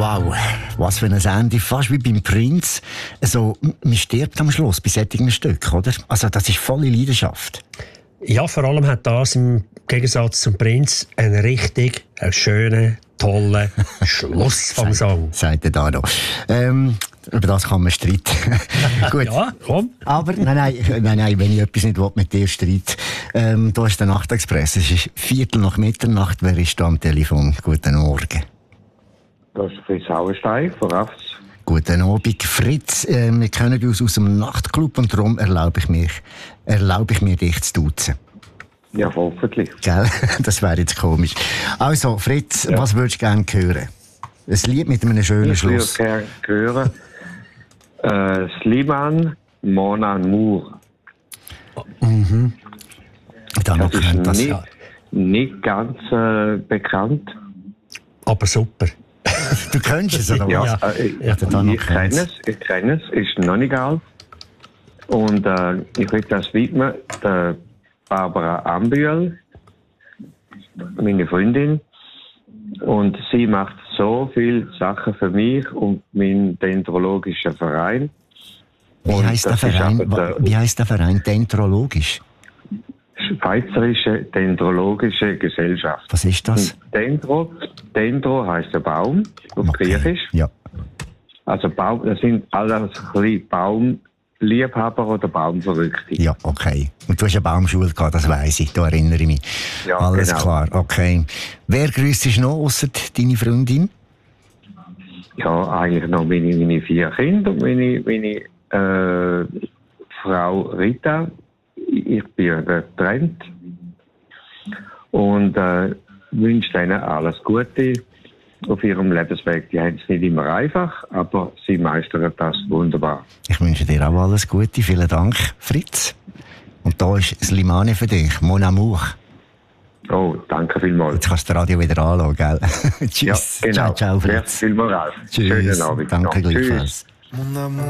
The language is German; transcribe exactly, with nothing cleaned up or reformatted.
Wow, was für ein Ende, fast wie beim Prinz. Also, man stirbt am Schluss bei solchen Stück, oder? Also das ist volle Leidenschaft. Ja, vor allem hat das im Gegensatz zum Prinz einen richtig einen schönen, tollen Schluss vom Song. Sagt er da noch. Ähm, über das kann man streiten. Gut. Ja, komm. Aber nein, nein, nein, nein, wenn ich etwas nicht mit dir streite. Ähm, da ist der Nachtexpress. Es ist Viertel nach Mitternacht. Wer ist da am Telefon? Guten Morgen. Das ist Fritz Hauenstein von Rafts. Guten Abend, Fritz. Äh, wir kennen uns aus dem Nachtclub und darum erlaube ich mir, erlaube ich mir dich zu duzen. Ja, hoffentlich. Gell? Das wäre jetzt komisch. Also, Fritz, ja. Was würdest du gerne hören? Ein Lied mit einem schönen ich Schluss. Ich würde gerne hören äh, Slimane, Mon Amour. Mhm. Da noch das ist das nicht, ja. nicht ganz äh, bekannt. Aber super. Du kennst es, oder ja, was? Äh, ja, ich kenne es, ich kenne es, ist noch nicht alt. Und äh, ich will das widmen der Barbara Ambühl, meine Freundin. Und sie macht so viele Sachen für mich und meinen dendrologischen Verein. Wie heisst der Verein? Der, Wie heisst der Verein? Dendrologisch? Schweizerische Dendrologische Gesellschaft. Was ist das? Und Dendro, Dendro heisst der Baum auf okay. Griechisch. Ja. Also Baum, das sind alles Baumliebhaber oder Baumverrückte. Ja, okay. Und du hast eine Baumschule gehabt, das weiss ich, da erinnere ich mich. Ja, alles genau. Klar, okay. Wer grüsst dich noch, ausser deine Freundin? Ja, eigentlich noch meine, meine vier Kinder und meine, meine äh, Frau Rita. Ich bin getrennt und äh, wünsche ihnen alles Gute auf ihrem Lebensweg. Die haben es nicht immer einfach, aber sie meistern das wunderbar. Ich wünsche dir auch alles Gute. Vielen Dank, Fritz. Und da ist Slimane für dich, Mon Amour. Oh, danke vielmals. Jetzt kannst du das Radio wieder anschauen, gell? Tschüss. Ja, genau. Ciao, ciao, Fritz. Viel Moral. Tschüss. Schönen Abend. Danke noch. gleichfalls. Tschüss.